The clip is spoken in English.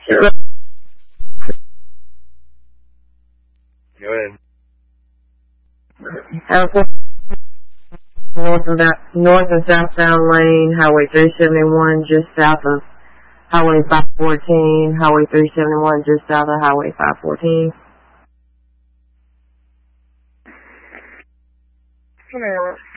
Go ahead. North and southbound lane, Highway 371 just south of Highway 514, Highway 371 just south of Highway 514. Hello.